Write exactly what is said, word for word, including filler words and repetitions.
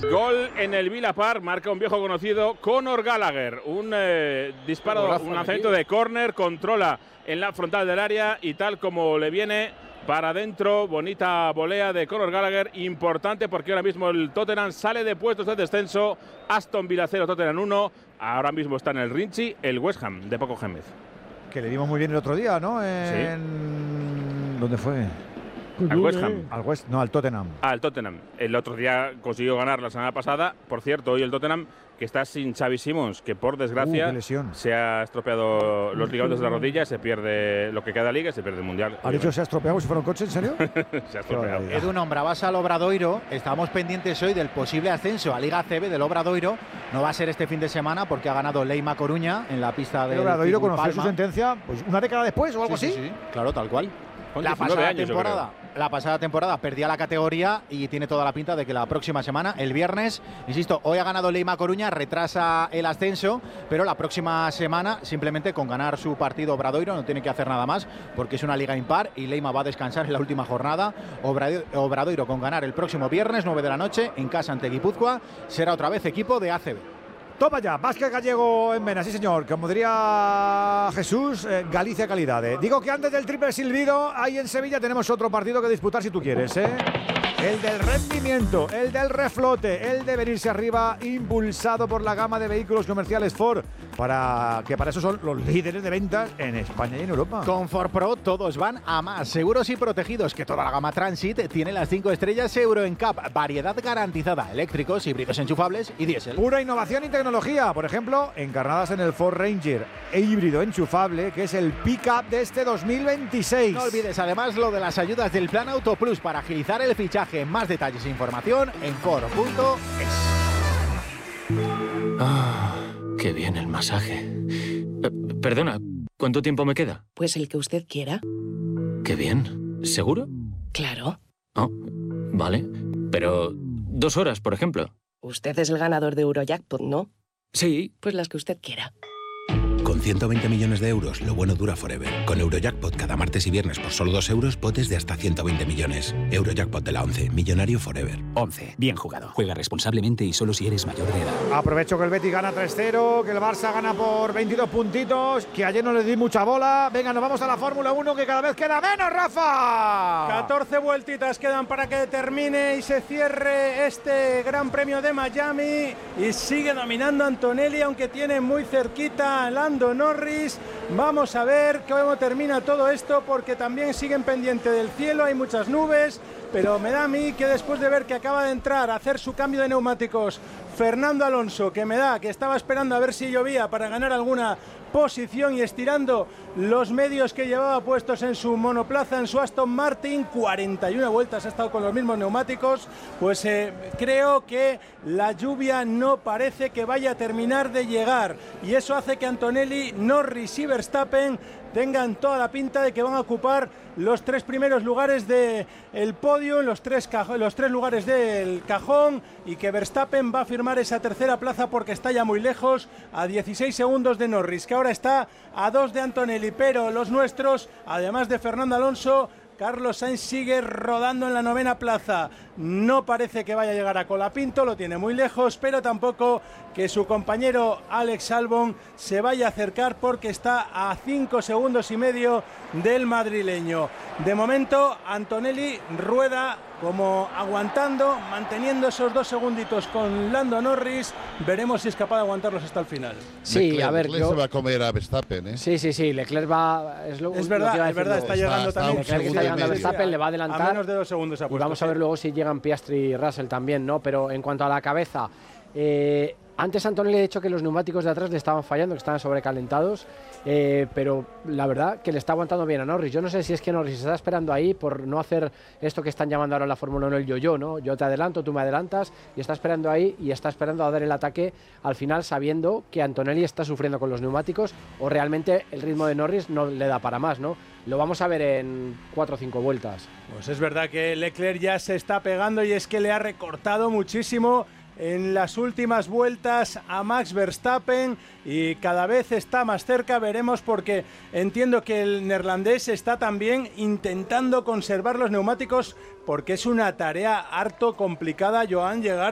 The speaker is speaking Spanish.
Gol en el Villa Park, marca un viejo conocido, Conor Gallagher. Un eh, disparo, un lanzamiento de córner, controla en la frontal del área y tal como le viene para adentro, bonita volea de Conor Gallagher, importante porque ahora mismo el Tottenham sale de puestos de descenso. Aston Villa cero, Tottenham uno. Ahora mismo está en el Rinchi, el West Ham de Paco Gémez. Que le dimos muy bien el otro día, ¿no? En... Sí. ¿Dónde fue? Al West Ham. Al West, no, al Tottenham. Ah, al Tottenham. El otro día consiguió ganar la semana pasada. Por cierto, hoy el Tottenham, que está sin Xavi Simons, que por desgracia uh, se ha estropeado los ligamentos de la rodilla, se pierde lo que queda liga y se pierde el Mundial. ¿Ha dicho se ha estropeado si fuera un coche, en serio? Se ha estropeado. Edu, nombrabas al Obradoiro. Estamos pendientes hoy del posible ascenso a Liga A C B del Obradoiro. No va a ser este fin de semana porque ha ganado Leima Coruña en la pista de. ¿El Obradoiro conoció su sentencia pues una década después o algo sí, así? Sí, sí, claro, tal cual. Con la pasada años, temporada. La pasada temporada perdía la categoría y tiene toda la pinta de que la próxima semana, el viernes, insisto, hoy ha ganado Leima Coruña, retrasa el ascenso, pero la próxima semana, simplemente con ganar su partido Obradoiro, no tiene que hacer nada más, porque es una liga impar y Leima va a descansar en la última jornada. Obradoiro, Obradoiro con ganar el próximo viernes, nueve de la noche, en casa ante Guipúzcoa, será otra vez equipo de A C B. Toma ya, básquet gallego en Vena, sí señor, como diría Jesús, eh, Galicia calidad. Eh. Digo que antes del triple silbido, ahí en Sevilla tenemos otro partido que disputar si tú quieres, ¿eh? El del rendimiento, el del reflote, el de venirse arriba, impulsado por la gama de vehículos comerciales Ford, para que para eso son los líderes de ventas en España y en Europa. Con Ford Pro todos van a más, seguros y protegidos, que toda la gama Transit tiene las cinco estrellas Euro N C A P, variedad garantizada, eléctricos, híbridos enchufables y diésel. Pura innovación y tecnología, por ejemplo, encarnadas en el Ford Ranger e híbrido enchufable, que es el pick-up de este dos mil veintiséis. No olvides además lo de las ayudas del Plan Auto Plus para agilizar el fichaje. Más detalles e información en ford punto es. Ah, qué bien el masaje. Eh, perdona, ¿cuánto tiempo me queda? Pues el que usted quiera. Qué bien. ¿Seguro? Claro. Oh, vale. Pero dos horas, por ejemplo. Usted es el ganador de Eurojackpot, ¿no? Sí. Pues las que usted quiera. Con ciento veinte millones de euros, lo bueno dura forever. Con Eurojackpot cada martes y viernes por solo dos euros, potes de hasta ciento veinte millones. Eurojackpot de la once, millonario forever. once, bien jugado. Juega responsablemente y solo si eres mayor de edad. Aprovecho que el Betis gana tres cero, que el Barça gana por veintidós puntitos, que ayer no le di mucha bola. Venga, nos vamos a la Fórmula uno, que cada vez queda menos, Rafa. catorce vueltitas quedan para que termine y se cierre este Gran Premio de Miami. Y sigue dominando Antonelli, aunque tiene muy cerquita a Lando Norris. Vamos a ver cómo termina todo esto, porque también siguen pendiente del cielo, hay muchas nubes, pero me da a mí que después de ver que acaba de entrar a hacer su cambio de neumáticos Fernando Alonso, que me da que estaba esperando a ver si llovía para ganar alguna posición y estirando los medios que llevaba puestos en su monoplaza, en su Aston Martin, cuarenta y una vueltas ha estado con los mismos neumáticos, pues eh, creo que la lluvia no parece que vaya a terminar de llegar y eso hace que Antonelli, Norris y Verstappen tengan toda la pinta de que van a ocupar los tres primeros lugares del podio, los tres, los tres lugares del cajón, y que Verstappen va a firmar esa tercera plaza porque está ya muy lejos, a dieciséis segundos de Norris, que ahora está a dos de Antonelli, pero los nuestros, además de Fernando Alonso, Carlos Sainz sigue rodando en la novena plaza. No parece que vaya a llegar a Colapinto, lo tiene muy lejos, pero tampoco que su compañero Alex Albon se vaya a acercar porque está a cinco segundos y medio del madrileño. De momento, Antonelli rueda como aguantando, manteniendo esos dos segunditos con Lando Norris. Veremos si es capaz de aguantarlos hasta el final. Sí, Leclerc, a ver, Leclerc yo... se va a comer a Verstappen, ¿eh? Sí, sí, sí, Leclerc va... Es, lo, es verdad, lo es verdad, está llegando está, también. Leclerc está llegando a Verstappen, le va a adelantar. A menos de dos segundos ha y puesto, vamos a ver sí. luego si llegan Piastri y Russell también, ¿no? Pero en cuanto a la cabeza... Eh, antes Antonelli le ha dicho que los neumáticos de atrás le estaban fallando, que estaban sobrecalentados, eh, pero la verdad que le está aguantando bien a Norris. Yo no sé si es que Norris se está esperando ahí por no hacer esto que están llamando ahora en la Fórmula uno el yo-yo, ¿no? Yo te adelanto, tú me adelantas, y está esperando ahí y está esperando a dar el ataque al final, sabiendo que Antonelli está sufriendo con los neumáticos, o realmente el ritmo de Norris no le da para más, ¿no? Lo vamos a ver en cuatro o cinco vueltas. Pues es verdad que Leclerc ya se está pegando y es que le ha recortado muchísimo en las últimas vueltas a Max Verstappen y cada vez está más cerca, veremos, porque entiendo que el neerlandés está también intentando conservar los neumáticos porque es una tarea harto complicada, Joan, llegar